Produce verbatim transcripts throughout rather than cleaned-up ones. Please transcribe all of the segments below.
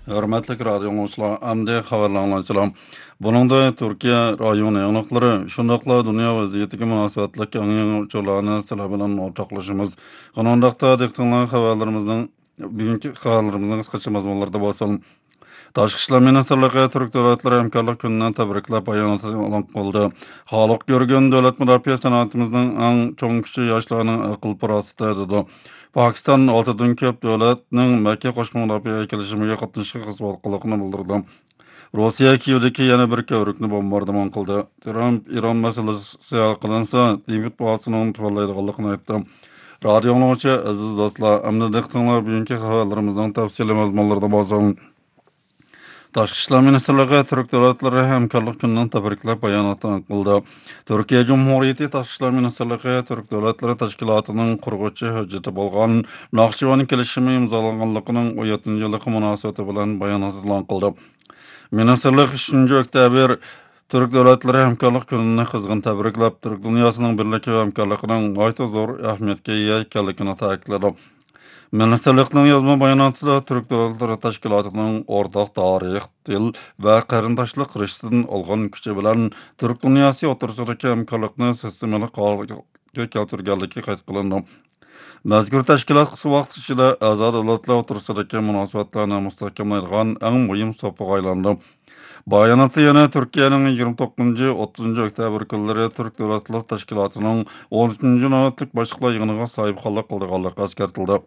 Hörmetlik radio dinleyijiler, amde habarlaryny Bununda Türkiye rayon ýanykları, şundakla dünýä weziyetine münasibetlik ýa-ni uçurlaryny sila bilen ortaklaşymyz. Gonondakda diýdiňler habarlarymyzyň bugünkü habarlarymyzyň kısaça mazmunlarda bolsun. Taşky işler ministrligi Türk döwletleri hemkarlyk gününden tebriklap bayanat alan boldy. Halyk görgen döwlet müdafiä sanatymyzyň aň çoň kişi ýaşlarynyň akyl parasyty dedi. Pakistan altydan köp döwletiniň Mekke goşma müdafiä kelişimine gatnaşygy hyzmatlygyny bildirdi. Russiya Kiýewdeki ýene bir köwrükni bombardyman kıldy. Trump İran meselesi alkılınsa Dimit boğasynyň tuvallaýdyganlygyny aýtdy. Radio dinleyijiler, aziz dostlar, amda diýdiňler bugünkü habarlarymyzyň täfsili mazmunlarda bolsun. Taşky işler ministrligi Türk döwletleri hemkarlyk gününden tebriklap bayanat aýtdy. Türkiýe Jumhuriýeti Taşky işler ministrligi Türk döwletleri teşkilatynyň gurgujy höjjeti bolgan Nakşiwan kelişimi imzalanganlygynyň on ýedinji ýyllyky münasibeti bilen bayanat elan kıldy. Ministrlik üçinji oktyabr Türk döwletleri hemkarlyk gününi kızgın tebriklap, Türk dünýäsynyň birligi we hemkarlygynyň gaýta zor ähmiýetge ýa ekenligini taýyklady. Ministrlikniň ýazma bayanatyda Türk döwletleri teşkilatynyň ortak taryh, dil we garyndaşlyk rüştüden algan küçe bilen Türk dünýäsy otursaky hemkarlykny sistemaly keltirgenligi gaýt kılındy. Mazkur teşkilat kısa wagt içinde azad döwletler otursaky münasibetlerini mustahkamlaýan äň muhim sopaga aýlandy. Bayanatda ýene Türkiýanyň ýygrimi dokuzunji otuzunji oktyabr günleri Türk döwletler teşkilatynyň on üçinji nowatlyk başlyklary ýygynyga sahypkalik kıldyganlygy eskertildi.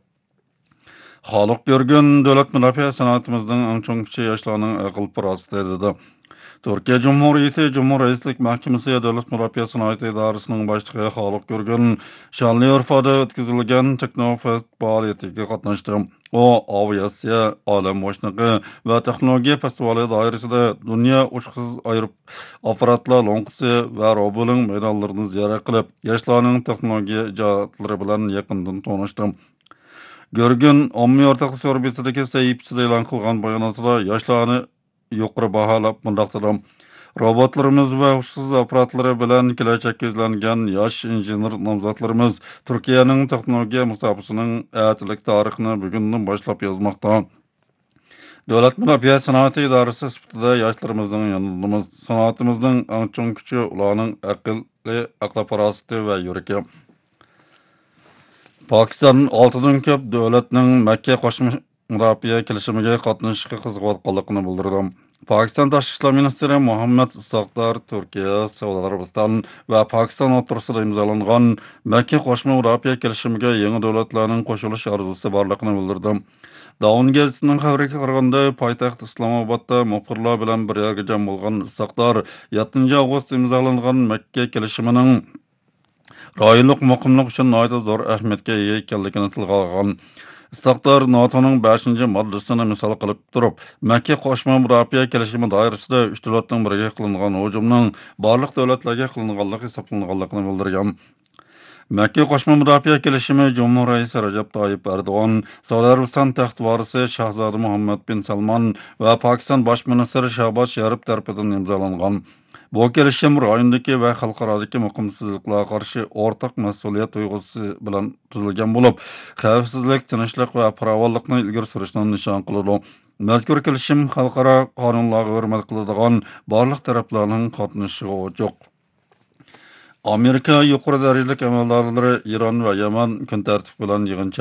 Halyk görgen döwlet müdafiä sanatymyzyň aň çoň kişi ýaşlarynyň akyl parasyty dedi. Türkiýe Jumhuriýeti Jumhur Reislik Mahkemesi Döwlet Müdafiä Sanaty Idarasynyň başlygy halyk görgen şanly ýurfada ötküzilgen Teknofest faaliýetine gatnaşdy. O, aviasiýa, alem boşlugy we tehnologiýa festiwali dairesinde dünýä uçsuz aýryp aparatlar loňsy we robolyň meýdanlaryny ziyaret kılıp, ýaşlarynyň tehnologiýa ijatlary bilen ýakyndan tonyşdy. Görgen ommy ortaklyk sorbetideki säýipçide elan kılgan bayanatda ýaşlaryny ýokary bahalap mundakdylar. Robotlarymyz we uçsuz aparatlary bilen gelecek gözlengen ýaş injener namzatlarymyz Türkiýanyň tehnologiýa musabasynyň ätilik taryhyny bugünden başlap ýazmakda. Döwlet müdafiä sanaty idarasy sypatynda ýaşlarymyzyň ýanylmaz sanatymyzyň aň çoň küçi ulanyň akyly akla parasyty we ýüregi. Pakistan altydan köp döwletiniň Mekke goşma müdafiä kelişimine gatnaşygy hyzmatlygyny bildirdi. Pakistan Taşky işler ministri Muhammed Saktar Türkiýe, Saudiya Arabistan we Pakistan oturusida imzalangan Mekke goşma müdafiä kelişimine ýeni döwletleriň goşulyş arzusy barlygyny bildirdi. Dawn gezitiniň habariga garaganda paýtaxt Islamabadda muhbirler bilen bir ýerge jam bolgan Saktar ýettinji awgust imzalangan Mekke kelişiminiň raýonlyk mukimlik üçin naýda zor ähmiýetge ýa ekenligini tilga algan. Saktar NATO'nun beşinji maddesini misal kılıp durup, Mekke goşma müdafiä kelişimi dairasida üç döwletniň birige kılıngan hujumnyň barlyk döwletlerge kılınganlygy hesaplanganlygyny bildirýän. Mekke goşma müdafiä kelişimi Cumhur Reisi Recep Tayyip Erdoğan, Saudiya Arabistan taht warysy Şahzada Muhammed bin Salman we Pakistan baş ministri Şahbaz Şerif tarapyndan imzalangan. Bu kelişim raýondaky we halkaradaky mukimsizliklara karşı ortak mesuliýet duýgusy bilen tuzulgan bolup, häwpsizlik, tinçlik we parawallykny ilgiri sürüşden nişan kıldy. Mazkur kelişim halkara kanunlara hörmet kıladigan barlyk taraplaryň gatnaşygy jok. Amerika ýokary derejeli ämeldarlary İran we Yaman gün tertip bilen ýygyny